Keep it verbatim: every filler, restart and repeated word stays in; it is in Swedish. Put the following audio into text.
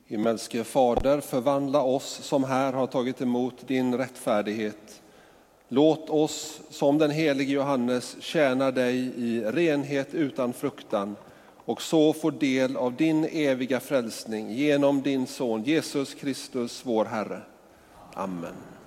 Himmelske Fader, förvandla oss som här har tagit emot din rättfärdighet. Låt oss som den helige Johannes tjäna dig i renhet utan fruktan och så få del av din eviga frälsning genom din son Jesus Kristus, vår Herre. Amen.